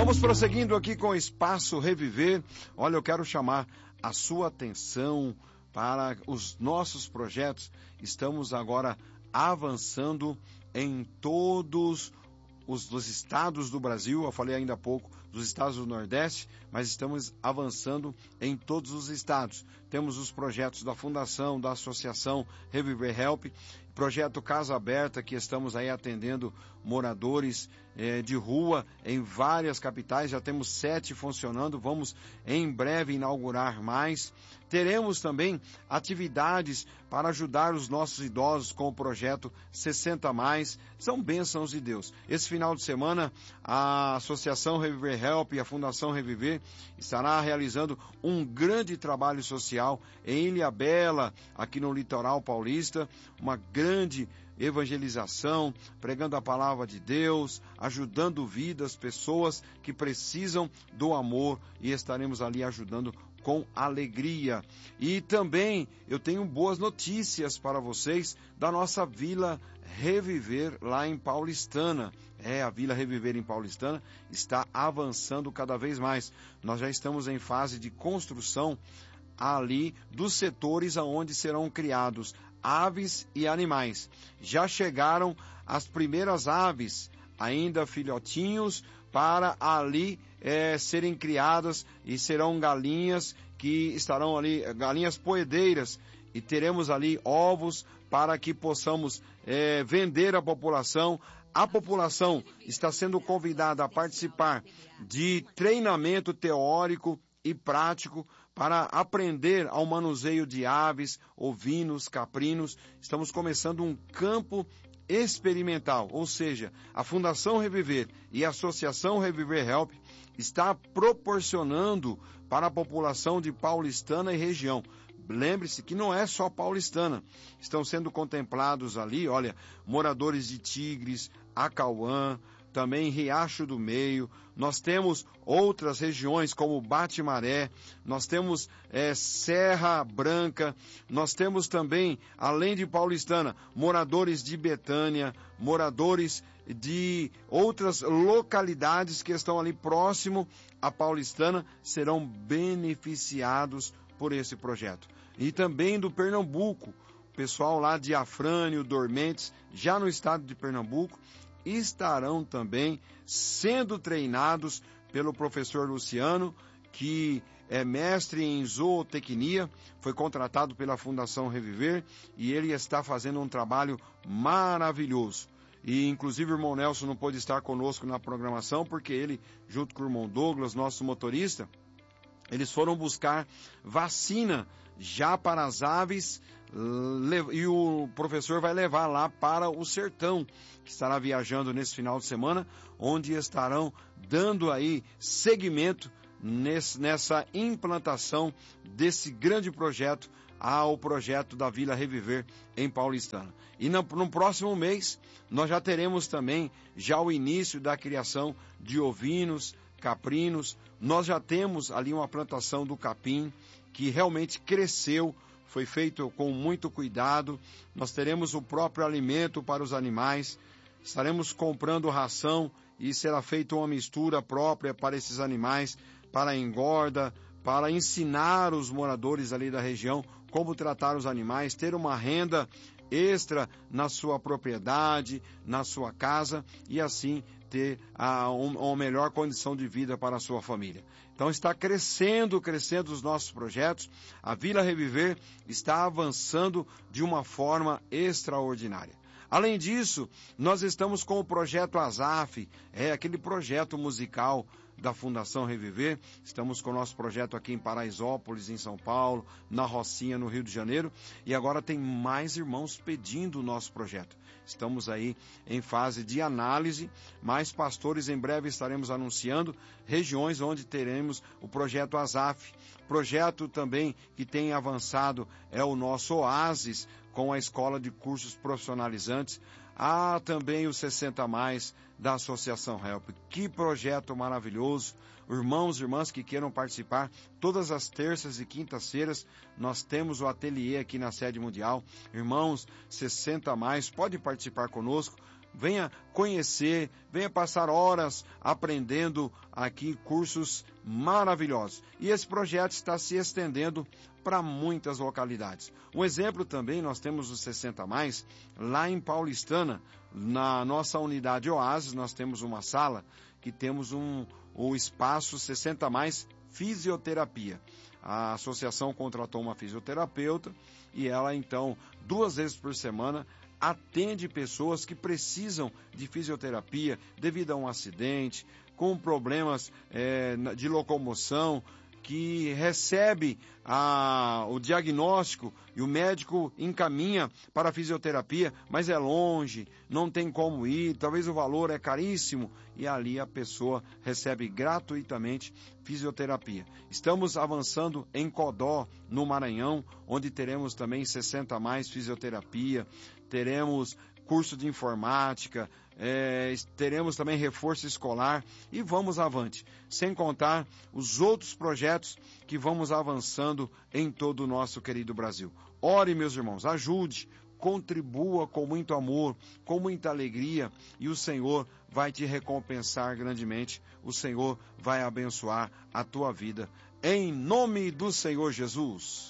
Vamos prosseguindo aqui com o Espaço Reviver. Olha, eu quero chamar a sua atenção para os nossos projetos. Estamos agora avançando em todos os estados do Brasil. Eu falei ainda há pouco dos estados do Nordeste, mas estamos avançando em todos os estados. Temos os projetos da Fundação, da Associação Reviver Help, projeto Casa Aberta, que estamos aí atendendo moradores de rua em várias capitais. Já temos 7 funcionando, vamos em breve inaugurar mais. Teremos também atividades para ajudar os nossos idosos com o projeto 60+. São bênçãos de Deus. Esse final de semana, a Associação Reviver Help e a Fundação Reviver estará realizando um grande trabalho social em Ilhabela, aqui no litoral paulista, uma grande evangelização, pregando a palavra de Deus, ajudando vidas, pessoas que precisam do amor, e estaremos ali ajudando com alegria. E também eu tenho boas notícias para vocês da nossa Vila Reviver lá em Paulistana. A Vila Reviver em Paulistana está avançando cada vez mais. Nós já estamos em fase de construção ali dos setores aonde serão criados aves e animais. Já chegaram as primeiras aves, ainda filhotinhos, para ali serem criadas, e serão galinhas que estarão ali, galinhas poedeiras, e teremos ali ovos para que possamos vender à população. A população está sendo convidada a participar de treinamento teórico e prático para aprender ao manuseio de aves, ovinos, caprinos. Estamos começando um campo experimental, ou seja, a Fundação Reviver e a Associação Reviver Help está proporcionando para a população de Paulistana e região. Lembre-se que não é só Paulistana. Estão sendo contemplados ali, olha, moradores de Tigres, Acauã, também Riacho do Meio. Nós temos outras regiões como Bate-Maré, nós temos Serra Branca, nós temos também, além de Paulistana, moradores de Betânia, moradores de outras localidades que estão ali próximo a Paulistana, serão beneficiados por esse projeto. E também do Pernambuco, o pessoal lá de Afrânio, Dormentes, já no estado de Pernambuco, estarão também sendo treinados pelo professor Luciano, que é mestre em zootecnia, foi contratado pela Fundação Reviver, e ele está fazendo um trabalho maravilhoso. E inclusive o irmão Nelson não pôde estar conosco na programação, porque ele, junto com o irmão Douglas, nosso motorista, eles foram buscar vacina já para as aves, e o professor vai levar lá para o sertão, que estará viajando nesse final de semana, onde estarão dando aí seguimento nessa implantação desse grande projeto, ao projeto da Vila Reviver em Paulistana. E no próximo mês nós já teremos também já o início da criação de ovinos, caprinos. Nós já temos ali uma plantação do capim que realmente cresceu, foi feito com muito cuidado. Nós teremos o próprio alimento para os animais, estaremos comprando ração e será feita uma mistura própria para esses animais, para a engorda, para ensinar os moradores ali da região como tratar os animais, ter uma renda extra na sua propriedade, na sua casa, e assim ter uma melhor condição de vida para a sua família. Então está crescendo os nossos projetos. A Vila Reviver está avançando de uma forma extraordinária. Além disso, nós estamos com o projeto ASAF, aquele projeto musical da Fundação Reviver. Estamos com o nosso projeto aqui em Paraisópolis, em São Paulo, na Rocinha, no Rio de Janeiro, e agora tem mais irmãos pedindo o nosso projeto. Estamos aí em fase de análise, mais pastores em breve estaremos anunciando regiões onde teremos o projeto ASAF. Projeto também que tem avançado é o nosso Oasis, com a Escola de Cursos Profissionalizantes. Há também o 60+, da Associação Help. Que projeto maravilhoso. Irmãos e irmãs que queiram participar, todas as terças e quintas-feiras nós temos o ateliê aqui na sede mundial. Irmãos, 60+, pode participar conosco. venha conhecer, venha passar horas aprendendo aqui cursos maravilhosos. E esse projeto está se estendendo para muitas localidades. Um exemplo também, nós temos o 60+, lá em Paulistana, na nossa unidade Oásis, nós temos uma sala que temos o espaço 60+ fisioterapia. A associação contratou uma fisioterapeuta e ela, então, 2 vezes por semana, atende pessoas que precisam de fisioterapia devido a um acidente, com problemas de locomoção, que recebe o diagnóstico e o médico encaminha para a fisioterapia, mas é longe, não tem como ir, talvez o valor é caríssimo, e ali a pessoa recebe gratuitamente fisioterapia. Estamos avançando em Codó, no Maranhão, onde teremos também 60+ fisioterapia, teremos curso de informática, teremos também reforço escolar e vamos avante, sem contar os outros projetos que vamos avançando em todo o nosso querido Brasil. Ore, meus irmãos, ajude, contribua com muito amor, com muita alegria, e o Senhor vai te recompensar grandemente, o Senhor vai abençoar a tua vida, em nome do Senhor Jesus.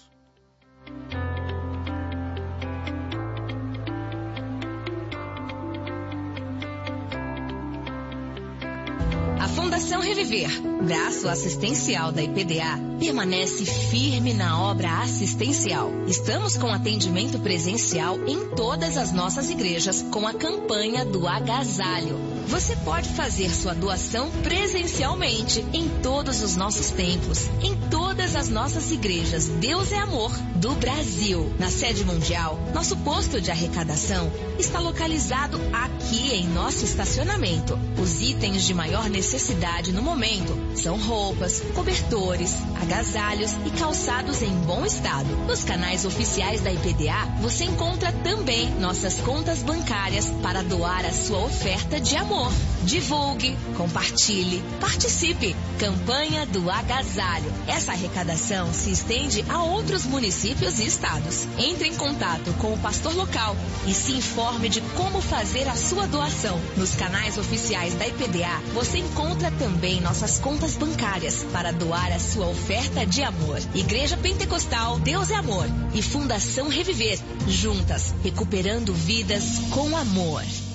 A Fundação Reviver, braço assistencial da IPDA, permanece firme na obra assistencial. Estamos com atendimento presencial em todas as nossas igrejas com a campanha do agasalho. Você pode fazer sua doação presencialmente em todos os nossos templos, em todas as nossas igrejas Deus é Amor do Brasil. Na sede mundial, nosso posto de arrecadação está localizado aqui em nosso estacionamento. Os itens de maior necessidade no momento são roupas, cobertores, agasalhos e calçados em bom estado. Nos canais oficiais da IPDA, você encontra também nossas contas bancárias para doar a sua oferta de amor. Divulgue, compartilhe, participe. Campanha do agasalho. Essa arrecadação se estende a outros municípios e estados. Entre em contato com o pastor local e se informe de como fazer a sua doação. Nos canais oficiais da IPDA, você encontra também nossas contas bancárias para doar a sua oferta de amor. Igreja Pentecostal Deus é Amor e Fundação Reviver, juntas, recuperando vidas com amor.